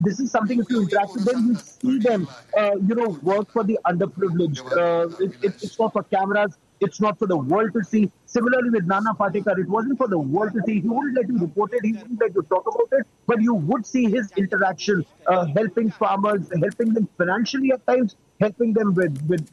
This is something, if you interact with them, you see them, work for the underprivileged. It's not for cameras. It's not for the world to see. Similarly with Nana Patekar, it wasn't for the world to see. He wouldn't let you report it. He wouldn't let you talk about it. But you would see his interaction, helping farmers, helping them financially at times, helping them with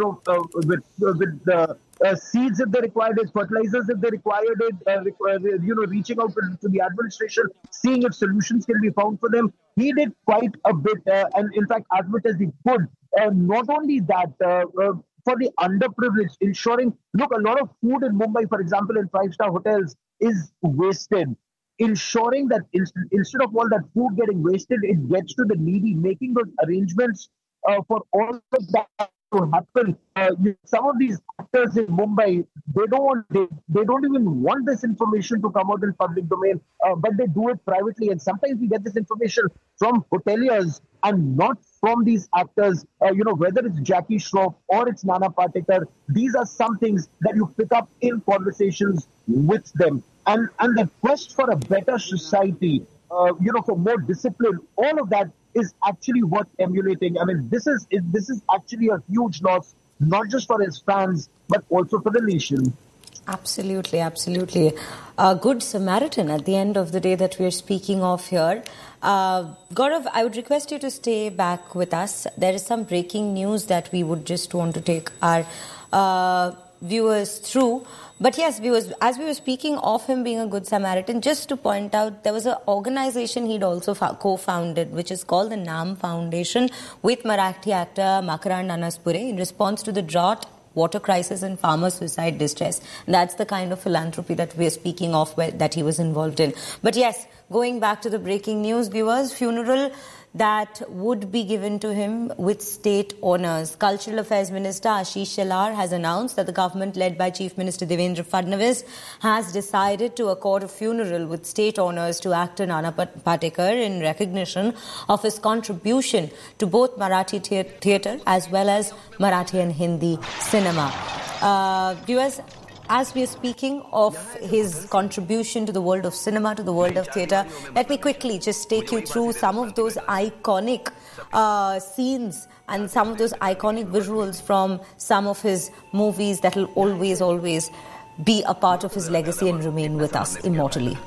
seeds if they required it, fertilizers if they required it, reaching out to the administration, seeing if solutions can be found for them. He did quite a bit, and in fact, as much as he could. Not only that, for the underprivileged, ensuring, look, a lot of food in Mumbai, for example, in five-star hotels is wasted. Ensuring that instead of all that food getting wasted, it gets to the needy, making those arrangements for all of that to happen. Some of these actors in Mumbai, they don't even want this information to come out in public domain, but they do it privately. And sometimes we get this information from hoteliers and not from these actors, whether it's Jackie Shroff or it's Nana Patekar. These are some things that you pick up in conversations with them. And the quest for a better society, for more discipline, all of that is actually worth emulating. I mean, this is actually a huge loss, not just for his fans, but also for the nation. Absolutely, absolutely. A good Samaritan at the end of the day that we are speaking of here. Gaurav, I would request you to stay back with us. There is some breaking news that we would just want to take our viewers through. But yes, viewers, as we were speaking of him being a good Samaritan, just to point out, there was an organization he'd also co-founded, which is called the NAM Foundation, with Marathi actor Makarand Anaspure, in response to the drought, water crisis and farmer suicide distress. That's the kind of philanthropy that we're speaking of, that he was involved in. But yes, going back to the breaking news, viewers, funeral that would be given to him with state honours. Cultural Affairs Minister Ashish Shelar has announced that the government led by Chief Minister Devendra Fadnavis has decided to accord a funeral with state honours to actor Nana Patekar in recognition of his contribution to both Marathi theatre as well as Marathi and Hindi cinema. Viewers, as we are speaking of his contribution to the world of cinema, to the world of theatre, let me quickly just take you through some of those iconic scenes and some of those iconic visuals from some of his movies that will always, always be a part of his legacy and remain with us immortally.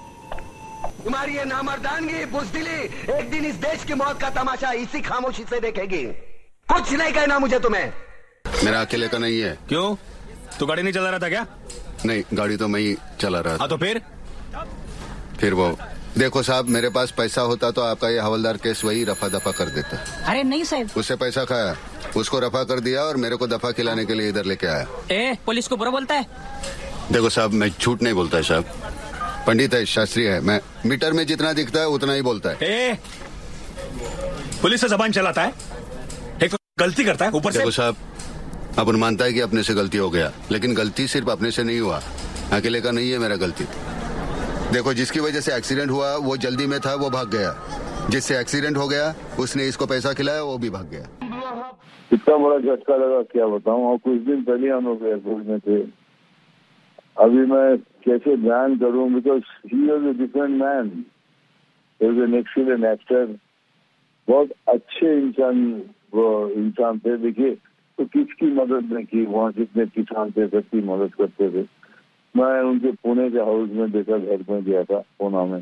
तुम्हारी ये नामर्दानगी, बुज़दिली, एक दिन इस देश की मौत का तमाशा इसी खामोशी से देखेगी। कुछ नहीं कहना मुझे तुम्हें। मेरा अकेले का नहीं है। क्यों? तू गाड़ी नहीं चला रहा था क्या? नहीं, गाड़ी तो मैं ही चला रहा था। तो फिर वो देखो साहब, मेरे पास पैसा होता तो आपका ये हवलदार केस वही रफा दफा कर देता। अरे नहीं साहब, उससे पैसा खाया, उसको रफा कर दिया और मेरे को दफा खिलाने के लिए इधर लेके आया। पुलिस को बुरा बोलता है? देखो साहब, मैं झूठ नहीं बोलता साहब, पंडित है, शास्त्री है, मैं मीटर में जितना दिखता है उतना ही बोलता है। पुलिस से जबान चलाता है, एक तो गलती करता है ऊपर से। देखो साहब, अपन मानता है कि अपने से गलती हो गया, लेकिन गलती सिर्फ अपने से नहीं हुआ, अकेले का नहीं है मेरा गलती। देखो, जिसकी वजह से एक्सीडेंट हुआ वो जल्दी में था, वो भाग गया। जिससे एक्सीडेंट हो गया उसने इसको पैसा खिलाया, वो भी भाग गया। इतना बड़ा झटका लगा, क्या बताऊं। और कुछ दिन पहले हम लोग एयरपोर्ट में थे। अभी मैं कैसे बयान करूं, because he was a different man, he was an excellent actor, बहुत अच्छे इंसान थे। देखिए तो किसकी मदद नहीं की, वहाँ कितने किसान थे, सबकी मदद करते थे। मैं उनके पुणे के हाउस में देखा, घर में गया था पूना में।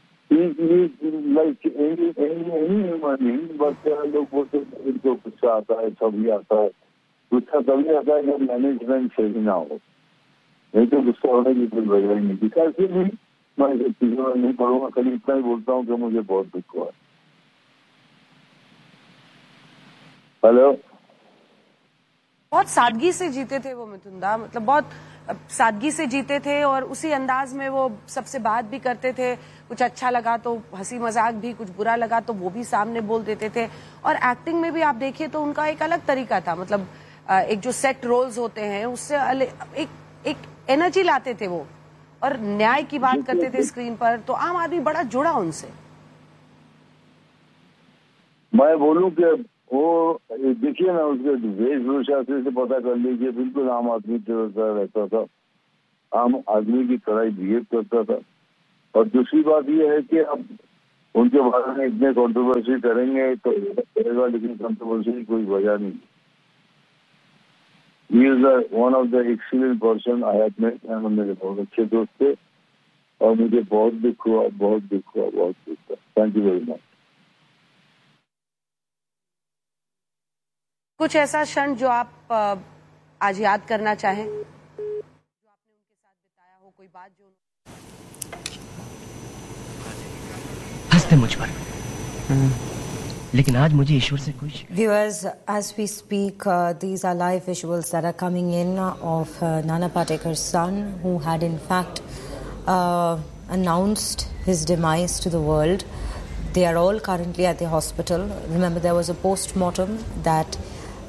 लाइक एनी ह्यूमन बीइंग, बस लोग बोलते इनको गुस्सा आता है, सभी आता है। गुस्सा तभी आता है जब मैनेजमेंट सही ना हो, नहीं तो गुस्सा होने की कोई वजह ही नहीं। कैसे भी मैं इस चीजों में नहीं पढ़ूंगा, खाली इतना ही बोलता हूँ कि मुझे बहुत दुख हुआ। हेलो। बहुत सादगी से जीते थे वो मिथुनदा, मतलब बहुत सादगी से जीते थे और उसी अंदाज में वो सबसे बात भी करते थे। कुछ अच्छा लगा तो हंसी मजाक भी, कुछ बुरा लगा तो वो भी सामने बोल देते थे। और एक्टिंग में भी आप देखिए तो उनका एक अलग तरीका था, मतलब एक जो सेट रोल्स होते हैं उससे एक एनर्जी लाते थे वो, और न्याय की बात करते थे स्क्रीन पर, तो आम आदमी बड़ा जुड़ा उनसे। मैं बोलूं कि वो देखिए ना, उसके वेशभूषा से पता कर लीजिए, बिल्कुल आम आदमी जैसा रहता था, आम आदमी की तरह बिहेव करता था। और दूसरी बात यह है कि अब उनके बारे में इतने कंट्रोवर्सी करेंगे तो करेगा, लेकिन कंट्रोवर्सी की कोई वजह नहीं। He is one of the excellent person I have met. मेरे बहुत अच्छे दोस्त थे और मुझे बहुत दुख हुआ। Thank you very much. कुछ ऐसा क्षण जो आप आज याद करना चाहें, जो आपने उनके साथ बिताया हो, कोई बात जो हंसते मुझ पर, लेकिन आज मुझे ईश्वर से कोई Viewers, as we speak, these are live visuals that are coming in of Nana Patekar's son, who had in fact announced his demise to the world. They are all currently at the hospital. Remember, there was a post-mortem that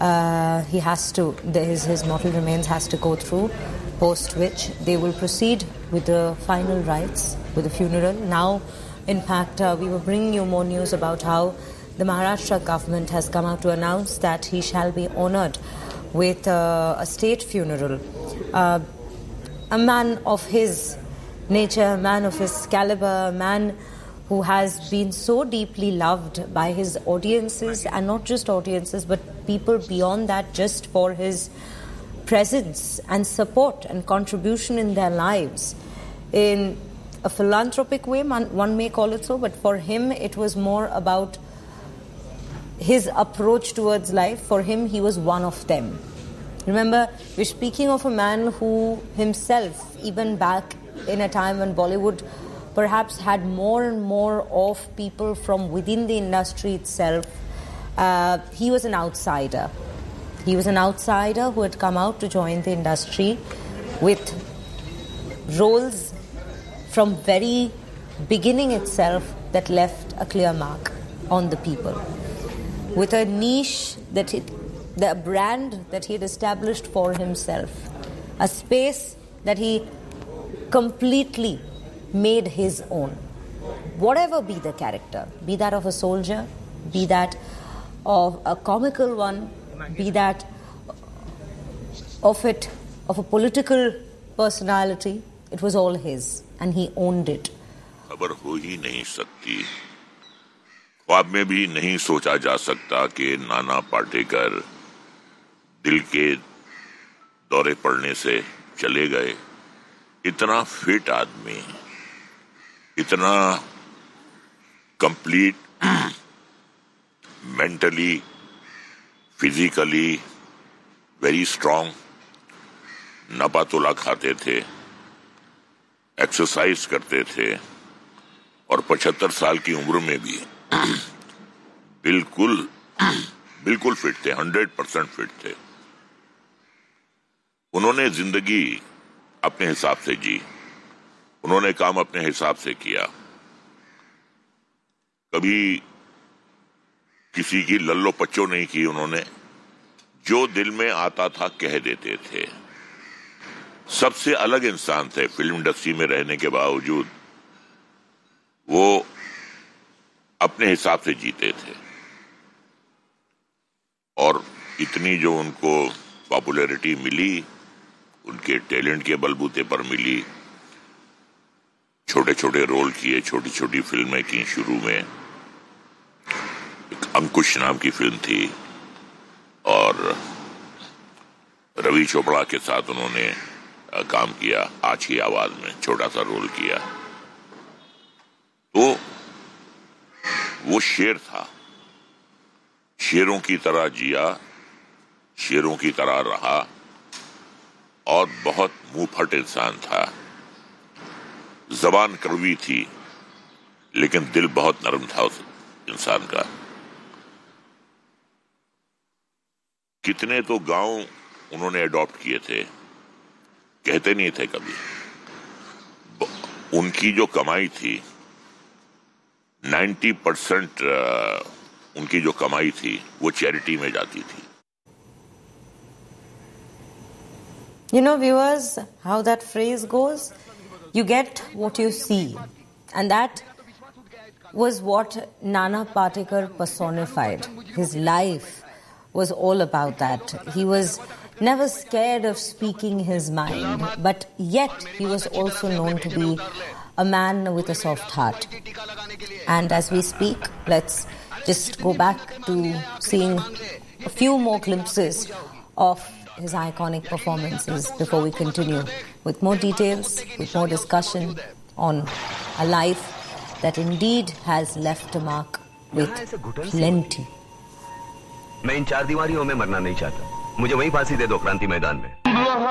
his mortal remains has to go through, post which they will proceed with the final rites, with the funeral. Now, in fact, we were bringing you more news about how the Maharashtra government has come out to announce that he shall be honoured with a state funeral. A man of his nature, a man of his caliber, a man who has been so deeply loved by his audiences, and not just audiences but people beyond that, just for his presence and support and contribution in their lives in a philanthropic way, one may call it so, but for him it was more about his approach towards life. For him, he was one of them. Remember, we're speaking of a man who himself, even back in a time when Bollywood perhaps had more and more of people from within the industry itself, he was an outsider. He was an outsider who had come out to join the industry with roles from very beginning itself that left a clear mark on the people. With a niche the brand that he had established for himself, a space that he completely made his own. Whatever be the character, be that of a soldier, be that of a comical one, be that of a political personality, it was all his, and he owned it. खबर हो ही नहीं सकती, ख्वाब में भी नहीं सोचा जा सकता कि नाना पाटेकर दिल के दौरे पड़ने से चले गए। इतना फिट आदमी, इतना complete mentally, physically very strong, नपातुला खाते थे, एक्सरसाइज करते थे और 75 साल की उम्र में भी बिल्कुल फिट थे, 100% फिट थे। उन्होंने जिंदगी अपने हिसाब से जी, उन्होंने काम अपने हिसाब से किया, कभी किसी की लल्लो पच्चो नहीं की। उन्होंने जो दिल में आता था कह देते थे। सबसे अलग इंसान थे फिल्म इंडस्ट्री में रहने के बावजूद, वो अपने हिसाब से जीते थे और इतनी जो उनको पॉपुलैरिटी मिली, उनके टैलेंट के बलबूते पर मिली। छोटे छोटे रोल किए, छोटी छोटी फिल्में की। शुरू में एक अंकुश नाम की फिल्म थी और रवि चोपड़ा के साथ उन्होंने काम किया, आज की आवाज में छोटा सा रोल किया। तो वो शेर था, शेरों की तरह जिया, शेरों की तरह रहा और बहुत मुंहफट इंसान था। जबान कड़वी थी लेकिन दिल बहुत नरम था उस इंसान का। कितने तो गांव उन्होंने अडॉप्ट किए थे, कहते नहीं थे कभी। उनकी जो कमाई थी 90% उनकी जो कमाई थी वो चैरिटी में जाती थी। You know, viewers, how that phrase goes? You get what you see. And that was what Nana Patekar personified. His life was all about that. He was never scared of speaking his mind, but yet he was also known to be a man with a soft heart. And as we speak, let's just go back to seeing a few more glimpses of his iconic performances before we continue with more details, with more discussion on a life that indeed has left a mark with plenty. मैं इन चार दीवारियों में मरना नहीं चाहता. मुझे वहीं फांसी दे दो क्रांति मैदान में.